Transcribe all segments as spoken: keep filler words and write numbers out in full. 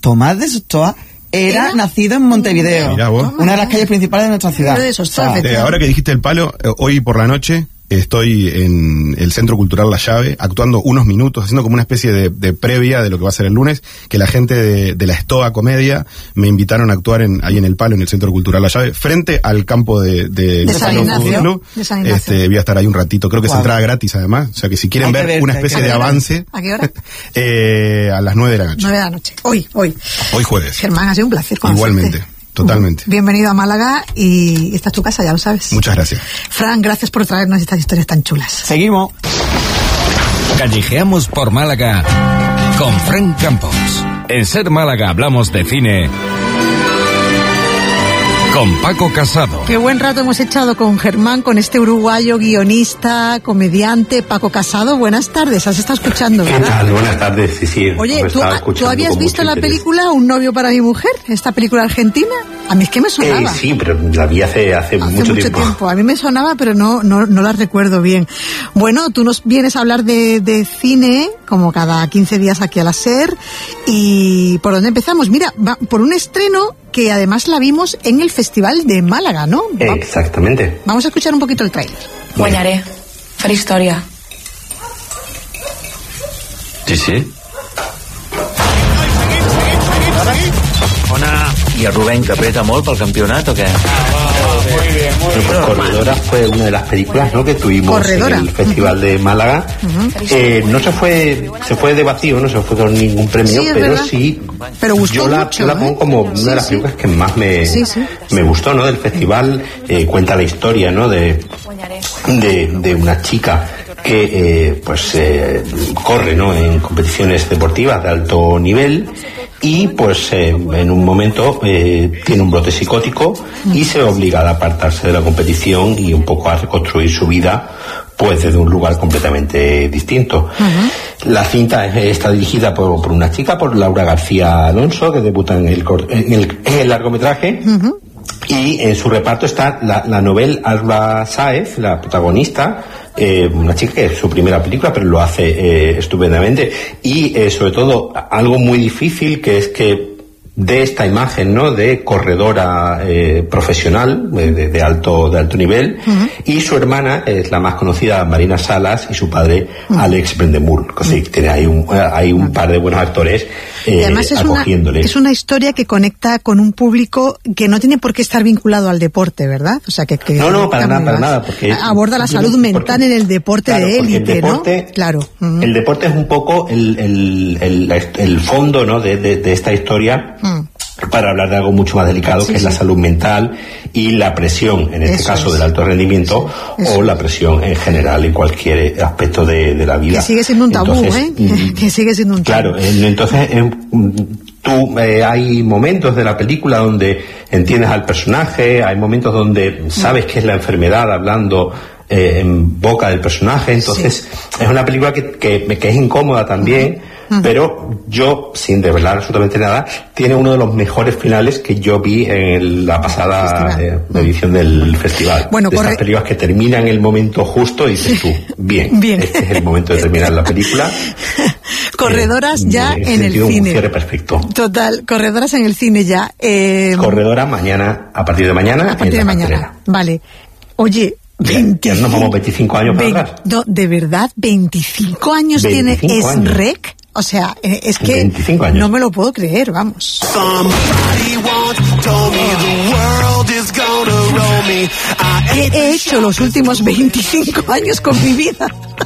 Tomás de Sostoa era, ¿Era? nacido en Montevideo, Mirá vos. una de las calles principales de nuestra ciudad. De Sostoa, o sea, eh, ahora que dijiste el palo, eh, hoy por la noche estoy en el Centro Cultural La Llave, actuando unos minutos, haciendo como una especie de, de previa de lo que va a ser el lunes, que la gente de, de la Estoa Comedia me invitaron a actuar en, ahí en el palo, en el Centro Cultural La Llave, frente al campo de, de, de San Ignacio. De San Ignacio. Este, voy a estar ahí un ratito, creo que wow. es entrada gratis además, o sea que si quieren ver verte, una especie de avance. ¿A qué hora? eh, a las nueve de la noche. nueve de la noche, hoy, hoy. Hoy jueves. Germán, ha sido un placer conocerte. Igualmente. Totalmente. Bienvenido a Málaga y esta es tu casa, ya lo sabes. Muchas gracias. Fran, gracias por traernos estas historias tan chulas. Seguimos. Callejeamos por Málaga con Fran Campos. En Ser Málaga hablamos de cine con Paco Casado. Qué buen rato hemos echado con Germán, con este uruguayo guionista, comediante, Paco Casado. Buenas tardes, has estado escuchando, ¿verdad? ¿Qué tal? Buenas tardes, sí, sí. Oye, ¿tú, ¿tú habías visto la interés. película Un novio para mi mujer? ¿Esta película argentina? A mí es que me sonaba. Eh, sí, pero la vi hace, hace, hace mucho, mucho tiempo. tiempo. A mí me sonaba, pero no, no, no la recuerdo bien. Bueno, tú nos vienes a hablar de, de cine, como cada quince días aquí a la SER. ¿Y por dónde empezamos? Mira, va, por un estreno que además la vimos en el Festival de Málaga, ¿no? Exactamente. Vamos a escuchar un poquito el tráiler. Guanyaré. Faré història. Sí, sí. Ona. I el Rubén, que apreta molt pel campionat o què? Bueno, pues Corredora fue una de las películas, ¿no?, que tuvimos Corredora. en el Festival uh-huh. de Málaga. Uh-huh. Eh, no se fue se fue de vacío, no se fue con ningún premio, sí, pero verdad. sí. Pero gustó yo la, mucho, yo la pongo ¿eh? como una sí, de las sí. películas que más me, sí, sí. me gustó, ¿no?, del festival. Eh, cuenta la historia, ¿no?, de, de, de una chica que eh, pues eh, corre, ¿no?, en competiciones deportivas de alto nivel. Y pues eh, en un momento eh, tiene un brote psicótico y se obliga a apartarse de la competición y un poco a reconstruir su vida pues desde un lugar completamente distinto. Uh-huh. La cinta está dirigida por, por una chica, por Laura García Alonso, que debuta en el, en el, en el largometraje. Uh-huh. Y en su reparto está la, la novel Alba Sáez, la protagonista, eh, una chica que es su primera película, pero lo hace eh, estupendamente. Y eh, sobre todo algo muy difícil, que es que de esta imagen, ¿no?, de corredora eh, profesional de, de alto de alto nivel. Uh-huh. Y su hermana es la más conocida, Marina Salas, y su padre, uh-huh. Alex Brendemul. Uh-huh. Tiene hay un hay un uh-huh. par de buenos actores eh, además es acogiéndole. Una, es una historia que conecta con un público que no tiene por qué estar vinculado al deporte, ¿verdad? O sea que, que no no para nada para nada porque aborda la salud mental porque, en el deporte claro, de élite, ¿no? Claro. Uh-huh. El deporte es un poco el el el, el fondo, ¿no?, de, de, de esta historia. Uh-huh. Para hablar de algo mucho más delicado, sí, que es sí. la salud mental y la presión, en este Eso caso es. del alto rendimiento, sí. o la presión en general en cualquier aspecto de, de la vida. Que sigue siendo un tabú, entonces, ¿eh? Que sigue siendo un tabú. Claro, entonces eh, tú eh, hay momentos de la película donde entiendes al personaje, hay momentos donde sabes que es la enfermedad hablando eh, en boca del personaje, entonces sí. es una película que, que, que es incómoda también. Uh-huh. Pero yo, sin revelar absolutamente nada, tiene uno de los mejores finales que yo vi en la pasada eh, edición del festival. Bueno, de corre... estas películas que terminan en el momento justo y dices tú, bien, bien, este es el momento de terminar la película. Corredoras eh, ya en, en el cine. Un cierre perfecto. Total, corredoras en el cine ya. Eh... Corredora mañana, a partir de mañana. A partir de mañana, cartera. Vale. Oye... veinticinco, ya nos vamos veinticinco años para atrás. No, de verdad, veinticinco años tiene S-Rec. O sea, es que no me lo puedo creer, vamos. ¿Qué he hecho los últimos veinticinco años con mi vida?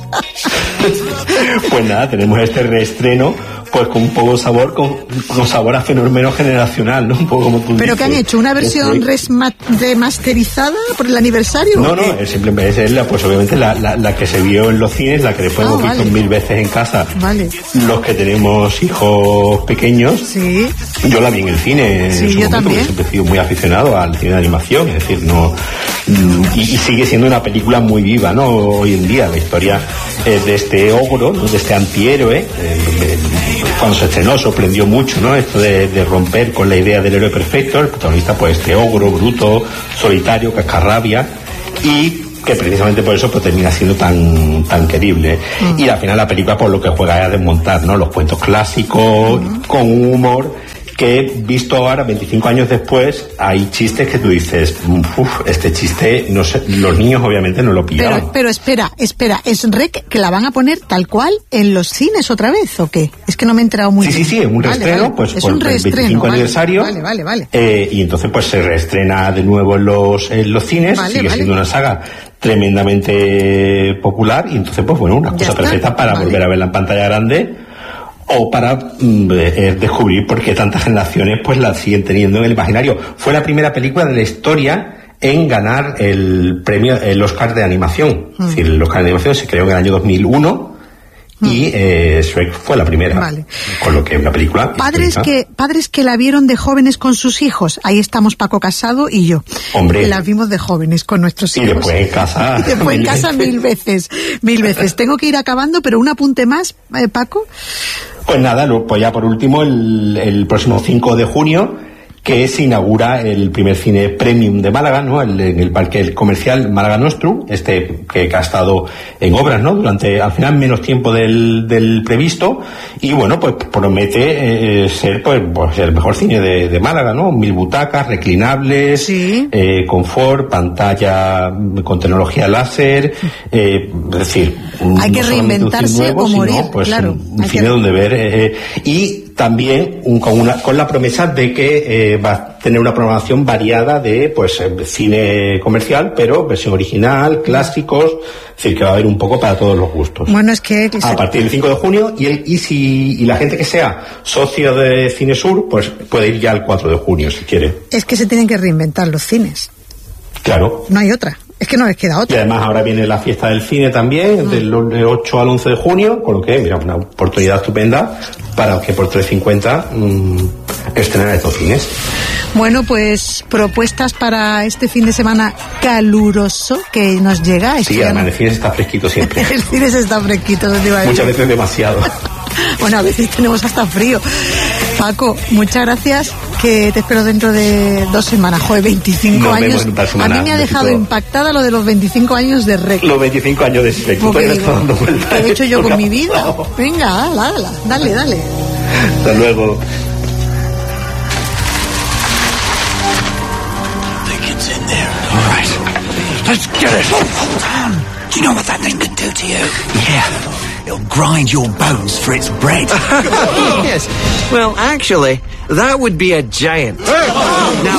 Pues nada, tenemos este reestreno pues con un poco de sabor, con, con sabor a fenómeno generacional, ¿no? Un poco como tú ¿Pero dices. que han hecho? ¿Una versión remasterizada por el aniversario? No, no, es simplemente es la, pues obviamente la, la, la que se vio en los cines, la que después ah, hemos vale. visto mil veces en casa. Vale. Los que tenemos hijos pequeños, sí. yo la vi en el cine. Sí, en su yo momento, también. Siempre he sido muy aficionado al cine de animación, es decir, no... Y, y sigue siendo una película muy viva, ¿no? Hoy en día, la historia eh, de este ogro, ¿no?, de este antihéroe, eh, eh, cuando se estrenó sorprendió mucho, ¿no?, esto de, de romper con la idea del héroe perfecto. El protagonista, pues este ogro, bruto, solitario, cascarrabia, y que precisamente por eso pues termina siendo tan tan querible. Mm. Y al final la película por lo que juega es a desmontar, ¿no?, los cuentos clásicos, mm. con un humor que visto ahora, veinticinco años después, hay chistes que tú dices, uff, este chiste, no sé, los niños obviamente no lo pillaron. Pero, pero espera, espera, ¿es Rec que la van a poner tal cual en los cines otra vez o qué? Es que no me he enterado muy sí, bien. Sí, sí, sí, un reestreno, vale, vale. pues es por un el veinticinco vale, aniversario. Vale, vale, vale. Eh, y entonces pues se reestrena de nuevo en los, en los cines, vale, sigue vale. siendo una saga tremendamente popular y entonces pues bueno, una cosa está. perfecta para vale. volver a verla en pantalla grande o para mm, eh, descubrir por qué tantas generaciones pues la siguen teniendo en el imaginario. Fue la primera película de la historia en ganar el premio, el Oscar de animación. Mm. Es decir, el Oscar de animación se creó en el año dos mil uno y eh, Shrek fue la primera, vale. con lo que es una película padres que padres que la vieron de jóvenes con sus hijos. Ahí estamos Paco Casado y yo. Hombre. La vimos de jóvenes con nuestros hijos. Y después en casa. Y después en casa mil veces, mil veces. Tengo que ir acabando, pero un apunte más, eh, Paco. Pues nada, pues ya por último, el, el próximo cinco de junio, que se inaugura el primer cine premium de Málaga, ¿no? El, en el parque comercial Málaga Nostrum, este que, que ha estado en obras, ¿no? Durante, al final, menos tiempo del, del previsto, y bueno, pues promete eh, ser pues, pues el mejor cine de, de Málaga, ¿no? Mil butacas, reclinables, sí. eh, confort, pantalla con tecnología láser, eh, es decir, hay que no reinventarse nuevo, o morir, sino, pues, claro. Un, un cine que... donde ver, eh, y también un, con, una, con la promesa de que eh, va a tener una programación variada de pues cine comercial, pero versión original, clásicos, es decir, que va a haber un poco para todos los gustos. Bueno, es que... A partir del cinco de junio, y, el, y, si, y la gente que sea socio de Cinesur, pues puede ir ya al cuatro de junio, si quiere. Es que se tienen que reinventar los cines. Claro. No hay otra. Es que no les queda otra. Y además ahora viene la fiesta del cine también, del ocho al once de junio, con lo que, mira, una oportunidad estupenda para que por tres cincuenta mmm, estrenar estos cines. Bueno, pues propuestas para este fin de semana caluroso que nos llega. Sí, además el cine está fresquito siempre. El cine está fresquito, ¿dónde iba a Muchas veces demasiado. Bueno, a veces tenemos hasta frío. Paco, muchas gracias, que te espero dentro de dos semanas. Joder, veinticinco Nos años. A mí me ha dejado impactada lo de los veinticinco años de Rec. Los veinticinco años de Rec. ¿Qué he hecho yo con mi vida? Venga, dale, dale, dale. Hasta luego. Let's get it. Hold on. Do you know what that thing can do to you? Yeah. It'll grind your bones for its bread. Yes. Well, actually, that would be a giant. Now...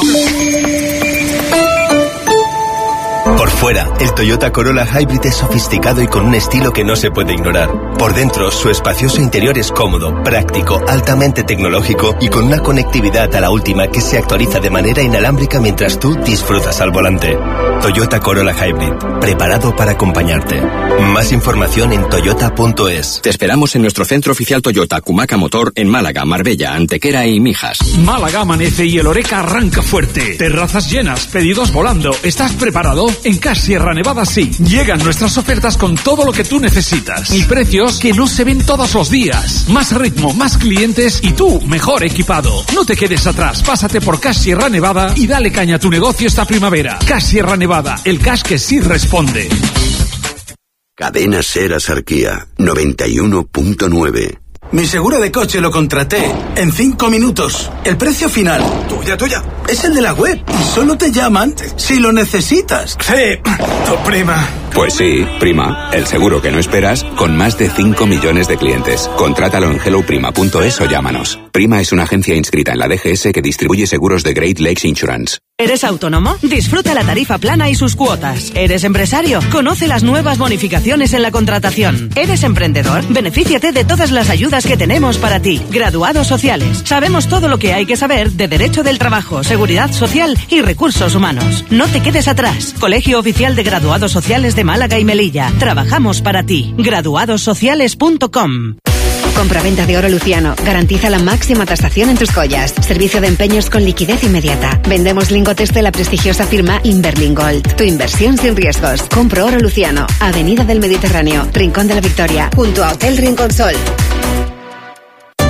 Por fuera, el Toyota Corolla Hybrid es sofisticado y con un estilo que no se puede ignorar. Por dentro, su espacioso interior es cómodo, práctico, altamente tecnológico y con una conectividad a la última que se actualiza de manera inalámbrica mientras tú disfrutas al volante. Toyota Corolla Hybrid, preparado para acompañarte. Más información en toyota punto es. Te esperamos en nuestro centro oficial Toyota Cumaca Motor en Málaga, Marbella, Antequera y Mijas. Málaga amanece y el Oreca arranca fuerte. Terrazas llenas, pedidos volando. ¿Estás preparado? En Cash Sierra Nevada sí. Llegan nuestras ofertas con todo lo que tú necesitas. Y precios que no se ven todos los días. Más ritmo, más clientes y tú mejor equipado. No te quedes atrás. Pásate por Cash Sierra Nevada y dale caña a tu negocio esta primavera. Cash Sierra Nevada, el cash que sí responde. Cadena Ser Asarquía, noventa y uno punto nueve. Mi seguro de coche lo contraté en cinco minutos. El precio final, tuya, tuya, es el de la web. Y solo te llaman si lo necesitas. Sí, tu prima. Pues sí, prima, el seguro que no esperas con más de cinco millones de clientes. Contrátalo en hello prima punto es o llámanos. Prima es una agencia inscrita en la D G S que distribuye seguros de Great Lakes Insurance. ¿Eres autónomo? Disfruta la tarifa plana y sus cuotas. ¿Eres empresario? Conoce las nuevas bonificaciones en la contratación. ¿Eres emprendedor? Benefíciate de todas las ayudas que tenemos para ti. Graduados sociales. Sabemos todo lo que hay que saber de Derecho del Trabajo, Seguridad Social y Recursos Humanos. No te quedes atrás. Colegio Oficial de Graduados Sociales de Málaga y Melilla. Trabajamos para ti. graduados sociales punto com. Compraventa de oro Luciano. Garantiza la máxima tasación en tus joyas. Servicio de empeños con liquidez inmediata. Vendemos lingotes de la prestigiosa firma Inverling Gold. Tu inversión sin riesgos. Compro oro Luciano. Avenida del Mediterráneo, Rincón de la Victoria, junto a Hotel Rincón Sol.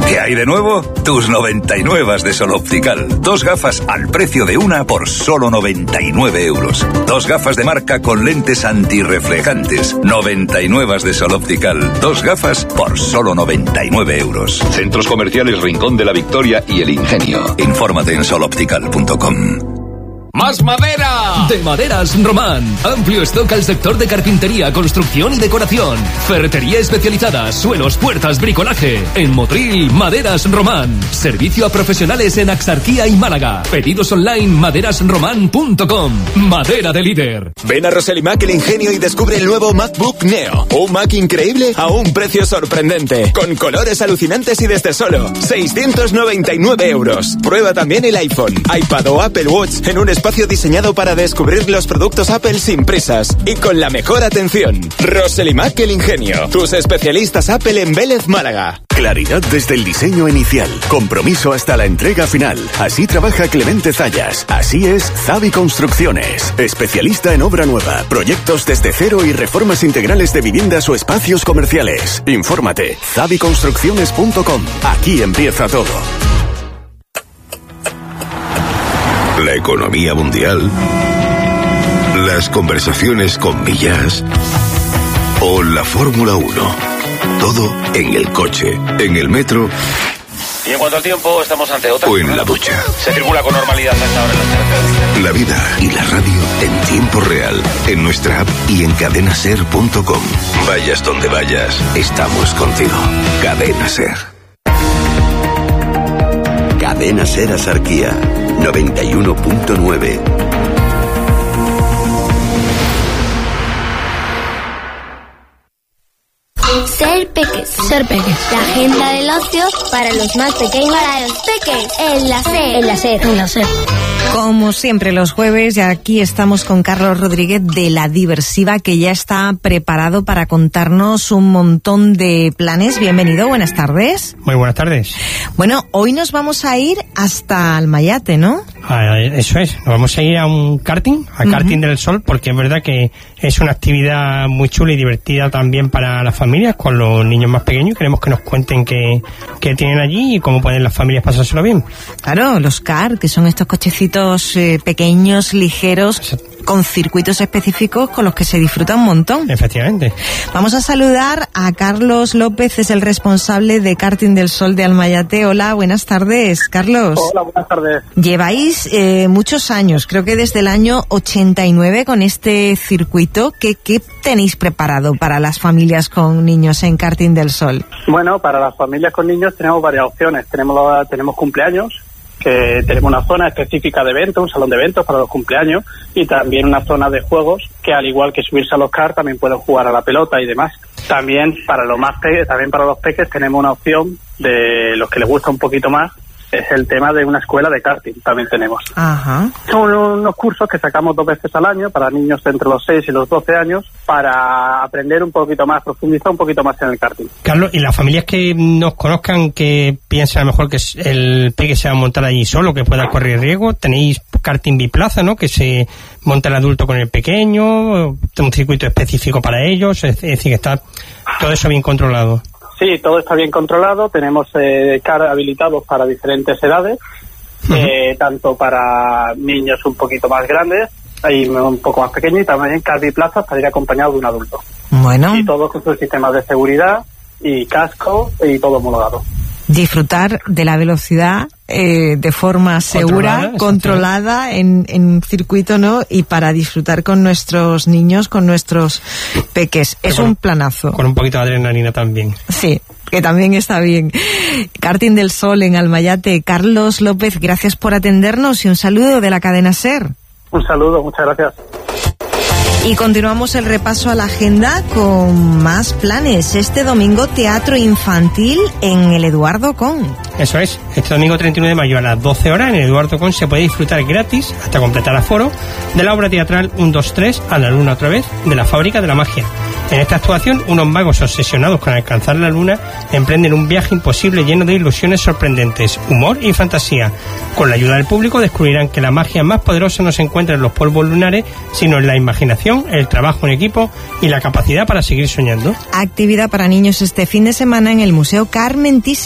¿Qué hay de nuevo? Tus noventa y nueve de Sol Optical. Dos gafas al precio de una por solo noventa y nueve euros. Dos gafas de marca con lentes antirreflejantes. noventa y nueve de Sol Optical. Dos gafas por solo noventa y nueve euros. Centros comerciales Rincón de la Victoria y El Ingenio. Infórmate en sol optical punto com. ¡Más madera! De Maderas Román. Amplio stock al sector de carpintería, construcción y decoración. Ferretería especializada, suelos, puertas, bricolaje. En Motril, Maderas Román. Servicio a profesionales en Axarquía y Málaga. Pedidos online maderas román punto com. Madera de líder. Ven a Rosell y Mac El Ingenio y descubre el nuevo MacBook Neo. Un Mac increíble a un precio sorprendente. Con colores alucinantes y desde solo seiscientos noventa y nueve euros. Prueba también el iPhone, iPad o Apple Watch en un espacio diseñado para descubrir los productos Apple sin prisas y con la mejor atención. Rosell y Mac El Ingenio, tus especialistas Apple en Vélez, Málaga. Claridad desde el diseño inicial, compromiso hasta la entrega final. Así trabaja Clemente Zayas. Así es Zavi Construcciones. Especialista en obra nueva, proyectos desde cero y reformas integrales de viviendas o espacios comerciales. Infórmate, zavi construcciones punto com. Aquí empieza todo. La economía mundial, las conversaciones con millas o la Fórmula uno. Todo en el coche, en el metro. Y en cuanto al tiempo, estamos ante otra. O en la ducha. Se circula con normalidad hasta ahora en las carreteras. La vida y la radio en tiempo real, en nuestra app y en cadena ser punto com. Vayas donde vayas, estamos contigo. Cadena Ser. Cadena Ser Axarquía, noventa y uno punto nueve. Ser Peques. Ser Peques. La agenda del ocio para los más pequeños. Para los peques. En la SER. En la SER. En la SER. Como siempre los jueves, y aquí estamos con Carlos Rodríguez de La Diversiva, que ya está preparado para contarnos un montón de planes. Bienvenido, buenas tardes. Muy buenas tardes. Bueno, hoy nos vamos a ir hasta Almayate, ¿no? Ah, eso es, nos vamos a ir a un karting, al uh-huh. karting del Sol, porque es verdad que es una actividad muy chula y divertida también para las familias, con los niños más pequeños. Queremos que nos cuenten qué, qué tienen allí y cómo pueden las familias pasárselo bien. Claro, los kart, que son estos cochecitos eh, pequeños, ligeros, Exacto. con circuitos específicos con los que se disfruta un montón. Efectivamente. Vamos a saludar a Carlos López, es el responsable de Karting del Sol de Almayate. Hola, buenas tardes, Carlos. Hola, buenas tardes. Lleváis eh, muchos años, creo que desde el año ochenta y nueve con este circuito. ¿Qué, qué tenéis preparado para las familias con niños en Karting del Sol? Bueno, para las familias con niños tenemos varias opciones. Tenemos, tenemos cumpleaños, que tenemos una zona específica de eventos, un salón de eventos para los cumpleaños, y también una zona de juegos que, al igual que subirse a los karts, también pueden jugar a la pelota y demás. También para los más peques, también para los peques tenemos una opción de los que les gusta un poquito más, es el tema de una escuela de karting, también tenemos. Ajá. Son unos cursos que sacamos dos veces al año para niños de entre los seis y los doce años para aprender un poquito más, profundizar un poquito más en el karting. Carlos, y las familias que nos conozcan, que piensan a lo mejor que el peque se va a montar allí solo, que pueda correr riesgo, tenéis karting biplaza, ¿no? Que se monta el adulto con el pequeño, un circuito específico para ellos, es decir, que está todo eso bien controlado. Sí, todo está bien controlado. Tenemos eh, car habilitados para diferentes edades, uh-huh. eh, tanto para niños un poquito más grandes y un poco más pequeños, y también car biplazas para ir acompañado de un adulto. Bueno. Y todo con sus sistemas de seguridad y casco y todo homologado. Disfrutar de la velocidad eh, de forma segura, controlada, controlada en, en un circuito, ¿no? Y para disfrutar con nuestros niños, con nuestros peques. Pero es con, un planazo. Con un poquito de adrenalina también. Sí, que también está bien. Karting del Sol en Almayate. Carlos López, gracias por atendernos y un saludo de la cadena SER. Un saludo, muchas gracias. Y continuamos el repaso a la agenda con más planes. Este domingo, teatro infantil en el Eduardo Con. Eso es, este domingo treinta y uno de mayo a las doce horas en el Eduardo Con se puede disfrutar gratis, hasta completar aforo, de la obra teatral uno dos tres, a la luna otra vez, de la Fábrica de la Magia. En esta actuación, unos magos obsesionados con alcanzar la luna emprenden un viaje imposible lleno de ilusiones sorprendentes, humor y fantasía. Con la ayuda del público descubrirán que la magia más poderosa no se encuentra en los polvos lunares, sino en la imaginación, el trabajo en equipo y la capacidad para seguir soñando. Actividad para niños este fin de semana en el Museo Carmen Thyssen.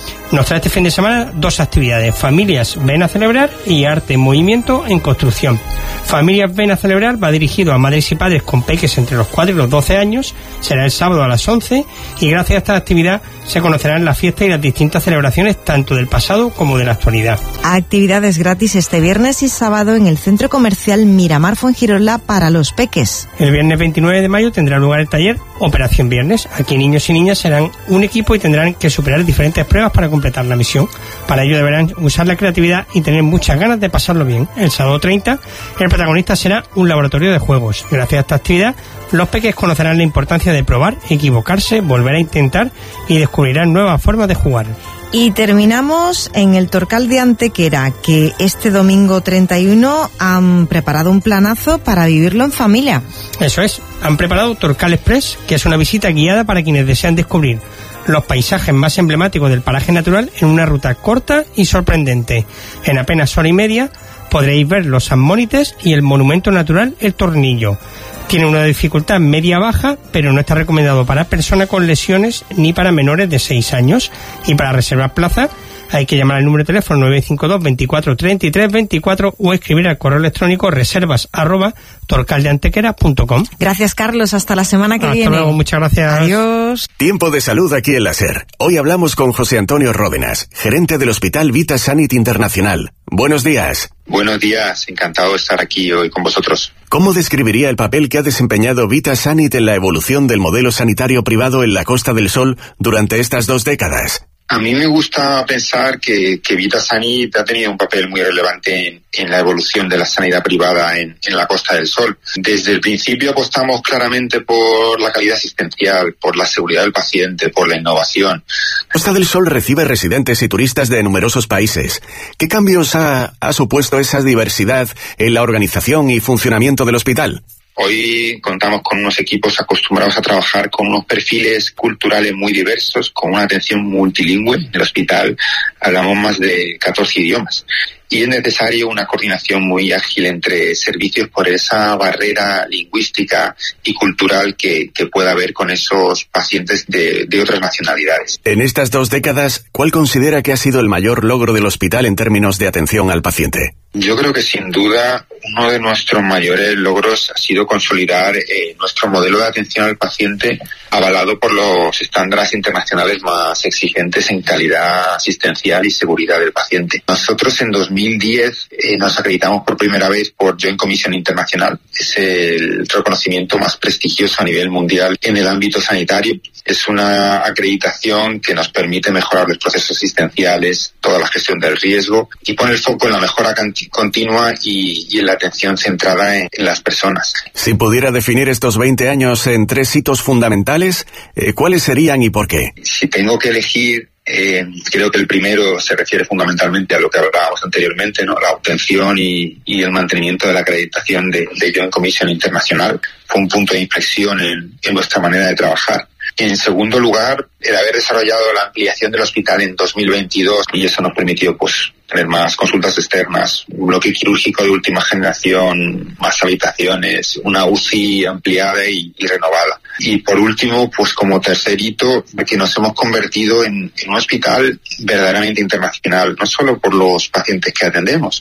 Nos trae este fin de semana dos actividades: Familias Ven a Celebrar y Arte en Movimiento en Construcción. Familias Ven a Celebrar va dirigido a madres y padres con peques entre los cuatro y los doce años, será el sábado a las once, y gracias a esta actividad se conocerán las fiestas y las distintas celebraciones tanto del pasado como de la actualidad. Actividades gratis este viernes y sábado en el Centro Comercial Miramar Fuengirola para los peques. El viernes veintinueve de mayo tendrá lugar el taller Operación Viernes. Aquí niños y niñas serán un equipo y tendrán que superar diferentes pruebas para completar la misión. Para ello deberán usar la creatividad y tener muchas ganas de pasarlo bien. El sábado treinta, el protagonista será un laboratorio de juegos. Gracias a esta actividad, los peques conocerán la importancia de probar, equivocarse, volver a intentar y descubrirán nuevas formas de jugar. Y terminamos en el Torcal de Antequera, que este domingo treinta y uno han preparado un planazo para vivirlo en familia. Eso es, han preparado Torcal Express, que es una visita guiada para quienes desean descubrir los paisajes más emblemáticos del paraje natural en una ruta corta y sorprendente. En apenas hora y media podréis ver los Sanmónites y el monumento natural El Tornillo. Tiene una dificultad media-baja, pero no está recomendado para personas con lesiones ni para menores de seis años. Y para reservar plaza hay que llamar al número de teléfono nueve cinco dos, veinticuatro, treinta y tres veinticuatro o escribir al correo electrónico reservas arroba torcaldeantequera punto com. Gracias, Carlos. Hasta la semana que Hasta viene. Hasta luego. Muchas gracias. Adiós. Tiempo de salud aquí en la SER. Hoy hablamos con José Antonio Ródenas, gerente del Hospital Vita Sanit Internacional. Buenos días. Buenos días. Encantado de estar aquí hoy con vosotros. ¿Cómo describiría el papel que ha desempeñado Vita Sanit en la evolución del modelo sanitario privado en la Costa del Sol durante estas dos décadas? A mí me gusta pensar que, que Vita Sanit ha tenido un papel muy relevante en, en la evolución de la sanidad privada en, en la Costa del Sol. Desde el principio apostamos claramente por la calidad asistencial, por la seguridad del paciente, por la innovación. Costa del Sol recibe residentes y turistas de numerosos países. ¿Qué cambios ha, ha supuesto esa diversidad en la organización y funcionamiento del hospital? Hoy contamos con unos equipos acostumbrados a trabajar con unos perfiles culturales muy diversos, con una atención multilingüe. En el hospital hablamos más de catorce idiomas. Y es necesario una coordinación muy ágil entre servicios por esa barrera lingüística y cultural que, que pueda haber con esos pacientes de, de otras nacionalidades. En estas dos décadas, ¿cuál considera que ha sido el mayor logro del hospital en términos de atención al paciente? Yo creo que sin duda uno de nuestros mayores logros ha sido consolidar eh, nuestro modelo de atención al paciente avalado por los estándares internacionales más exigentes en calidad asistencial y seguridad del paciente. Nosotros en dos mil diez eh, nos acreditamos por primera vez por Joint Commission Internacional. Es el reconocimiento más prestigioso a nivel mundial en el ámbito sanitario. Es una acreditación que nos permite mejorar los procesos asistenciales, toda la gestión del riesgo y pone el foco en la mejora continua y, y en la atención centrada en, en las personas. Si pudiera definir estos veinte años en tres hitos fundamentales, eh, ¿cuáles serían y por qué? Si tengo que elegir, eh, creo que el primero se refiere fundamentalmente a lo que hablábamos anteriormente, ¿no? La obtención y, y el mantenimiento de la acreditación de, de Joint Commission Internacional. Fue un punto de inflexión en, en nuestra manera de trabajar. En segundo lugar, el haber desarrollado la ampliación del hospital en dos mil veintidós, y eso nos permitió pues tener más consultas externas, un bloque quirúrgico de última generación, más habitaciones, una U C I ampliada y, y renovada. Y por último, pues como tercer hito, que nos hemos convertido en, en un hospital verdaderamente internacional, no solo por los pacientes que atendemos,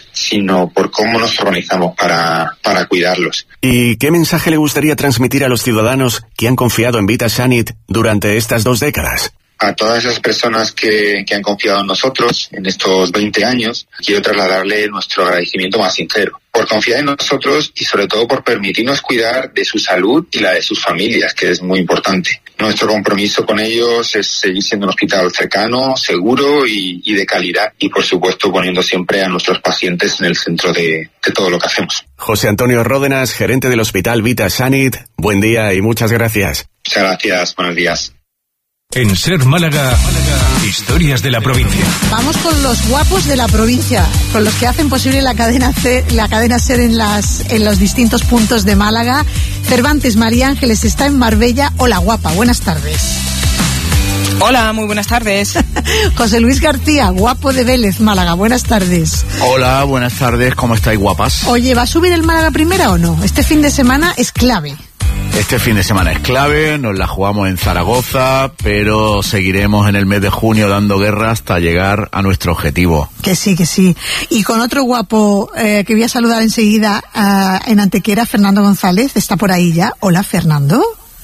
sino por cómo nos organizamos para, para cuidarlos. ¿Y qué mensaje le gustaría transmitir a los ciudadanos que han confiado en Vita Sanit durante estas dos décadas? A todas esas personas que, que han confiado en nosotros en estos veinte años, quiero trasladarle nuestro agradecimiento más sincero por confiar en nosotros y sobre todo por permitirnos cuidar de su salud y la de sus familias, que es muy importante. Nuestro compromiso con ellos es seguir siendo un hospital cercano, seguro y, y de calidad, y por supuesto poniendo siempre a nuestros pacientes en el centro de, de todo lo que hacemos. José Antonio Ródenas, gerente del Hospital Vita Sanit, buen día y muchas gracias. Muchas gracias, buenos días. En SER Málaga, historias de la provincia. Vamos con los guapos de la provincia, con los que hacen posible la cadena C, la cadena SER en las en los distintos puntos de Málaga. Cervantes María Ángeles está en Marbella. Hola, guapa, buenas tardes. Hola, muy buenas tardes. José Luis García, guapo de Vélez, Málaga, buenas tardes. Hola, buenas tardes, ¿cómo estáis, guapas? Oye, ¿va a subir el Málaga primera o no? Este fin de semana es clave. Este fin de semana es clave, nos la jugamos en Zaragoza, pero seguiremos en el mes de junio dando guerra hasta llegar a nuestro objetivo. Que sí, que sí. Y con otro guapo eh, que voy a saludar enseguida uh, en Antequera, Fernando González, está por ahí ya. Hola, Fernando.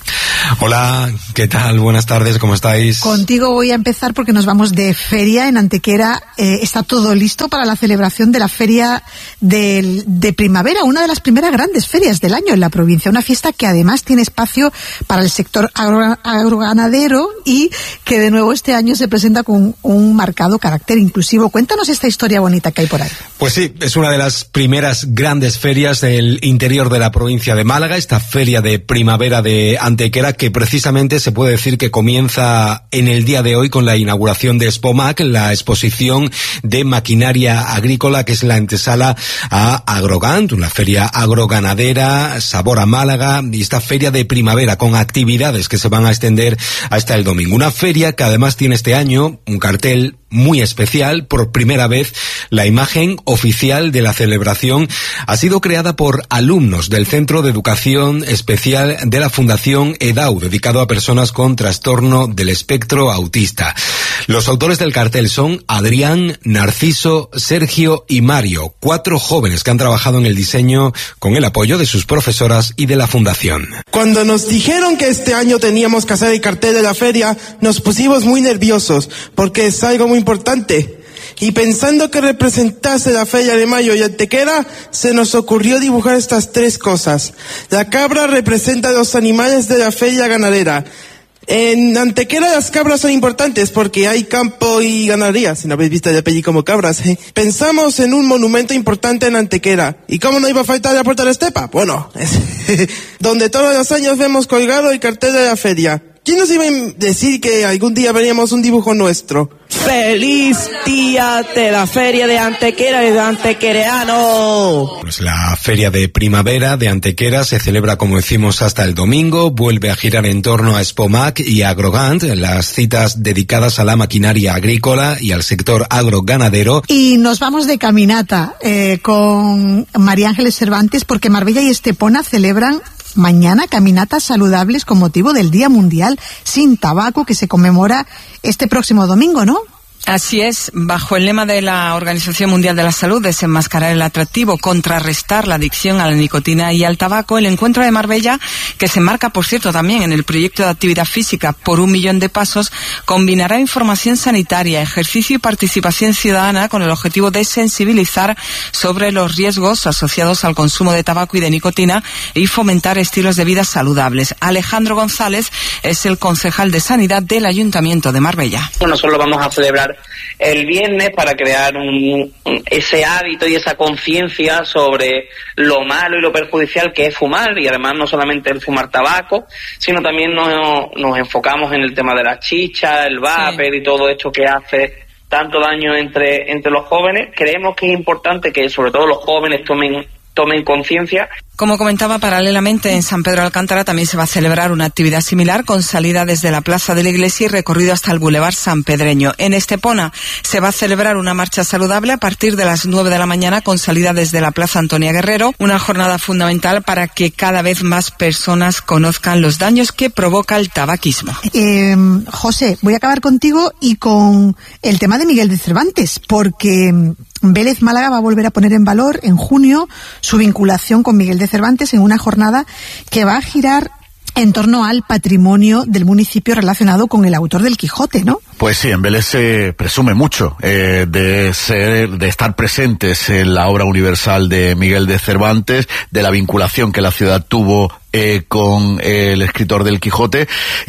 Hola, ¿qué tal? Buenas tardes, ¿cómo estáis? Contigo voy a empezar porque nos vamos de feria en Antequera. Eh, está todo listo para la celebración de la feria de, de primavera, una de las primeras grandes ferias del año en la provincia. Una fiesta que además tiene espacio para el sector agro, agroganadero y que de nuevo este año se presenta con un marcado carácter inclusivo. Cuéntanos esta historia bonita que hay por ahí. Pues sí, es una de las primeras grandes ferias del interior de la provincia de Málaga, esta feria de primavera de Antequera, que precisamente se puede decir que comienza en el día de hoy con la inauguración de Expomac, la exposición de maquinaria agrícola, que es la antesala a Agrogant, una feria agroganadera, sabor a Málaga, y esta feria de primavera con actividades que se van a extender hasta el domingo. Una feria que además tiene este año un cartel muy especial. Por primera vez, la imagen oficial de la celebración ha sido creada por alumnos del Centro de Educación Especial de la Fundación EDAU, dedicado a personas con trastorno del espectro autista. Los autores del cartel son Adrián, Narciso, Sergio y Mario, cuatro jóvenes que han trabajado en el diseño con el apoyo de sus profesoras y de la Fundación. Cuando nos dijeron que este año teníamos que hacer el cartel de la feria, nos pusimos muy nerviosos, porque es algo muy importante. Y pensando que representase la feria de mayo y Antequera, se nos ocurrió dibujar estas tres cosas. La cabra representa a los animales de la feria ganadera. En Antequera las cabras son importantes porque hay campo y ganadería, si no habéis visto de peli como cabras. ¿eh? Pensamos en un monumento importante en Antequera. ¿Y cómo no iba a faltar la Puerta de la Estepa? Bueno, es donde todos los años vemos colgado el cartel de la feria. ¿Quién nos iba a decir que algún día veríamos un dibujo nuestro? ¡Feliz día de la feria de Antequera y de Antequereano! Pues la feria de primavera de Antequera se celebra, como decimos, hasta el domingo. Vuelve a girar en torno a Expomac y a Agrogant, las citas dedicadas a la maquinaria agrícola y al sector agroganadero. Y nos vamos de caminata eh, con María Ángeles Cervantes, porque Marbella y Estepona celebran mañana caminatas saludables con motivo del Día Mundial Sin Tabaco, que se conmemora este próximo domingo, ¿no? Así es, bajo el lema de la Organización Mundial de la Salud, desenmascarar el atractivo, contrarrestar la adicción a la nicotina y al tabaco, el encuentro de Marbella, que se enmarca, por cierto, también en el proyecto de actividad física por un millón de pasos, combinará información sanitaria, ejercicio y participación ciudadana con el objetivo de sensibilizar sobre los riesgos asociados al consumo de tabaco y de nicotina y fomentar estilos de vida saludables. Alejandro González es el concejal de Sanidad del Ayuntamiento de Marbella. Nosotros lo vamos a celebrar el viernes para crear un, ese hábito y esa conciencia sobre lo malo y lo perjudicial que es fumar, y además no solamente el fumar tabaco, sino también nos, nos enfocamos en el tema de la chicha, el vapor sí. y todo esto que hace tanto daño entre, entre los jóvenes. Creemos que es importante que sobre todo los jóvenes tomen tomen conciencia. Como comentaba, paralelamente en San Pedro de Alcántara también se va a celebrar una actividad similar con salida desde la Plaza de la Iglesia y recorrido hasta el Boulevard Sanpedreño. En Estepona se va a celebrar una marcha saludable a partir de las nueve de la mañana con salida desde la Plaza Antonia Guerrero, una jornada fundamental para que cada vez más personas conozcan los daños que provoca el tabaquismo. Eh, José, voy a acabar contigo y con el tema de Miguel de Cervantes, porque Vélez Málaga va a volver a poner en valor en junio su vinculación con Miguel de Cervantes en una jornada que va a girar en torno al patrimonio del municipio relacionado con el autor del Quijote, ¿no? Pues sí, en Vélez se presume mucho eh, de ser, de estar presentes en la obra universal de Miguel de Cervantes, de la vinculación que la ciudad tuvo Eh, con eh, el escritor del Quijote,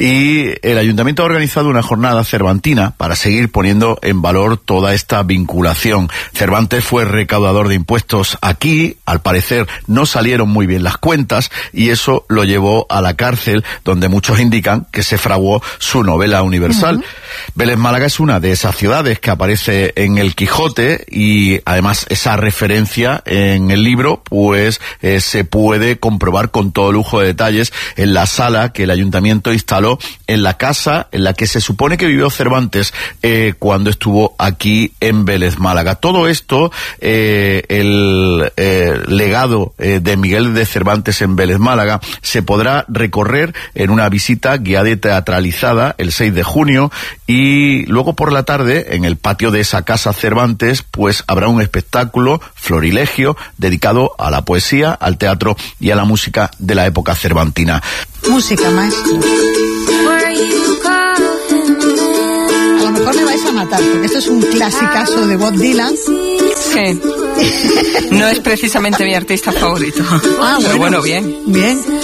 y el ayuntamiento ha organizado una jornada cervantina para seguir poniendo en valor toda esta vinculación. Cervantes fue recaudador de impuestos aquí, al parecer no salieron muy bien las cuentas y eso lo llevó a la cárcel, donde muchos indican que se fraguó su novela universal. Uh-huh. Vélez Málaga es una de esas ciudades que aparece en el Quijote, y además esa referencia en el libro pues eh, se puede comprobar con todo lujo de detalles en la sala que el ayuntamiento instaló en la casa en la que se supone que vivió Cervantes eh, cuando estuvo aquí en Vélez Málaga. Todo esto, eh, el eh, legado eh, de Miguel de Cervantes en Vélez Málaga, se podrá recorrer en una visita guiada y teatralizada el seis de junio, y luego por la tarde en el patio de esa casa Cervantes pues habrá un espectáculo florilegio dedicado a la poesía, al teatro y a la música de la época cervantina. Música, maestro. A lo mejor me vais a matar, porque esto es un clasicazo de Bob Dylan. Sí. No es precisamente mi artista favorito. Ah, pero bueno, bueno, bien. Bien.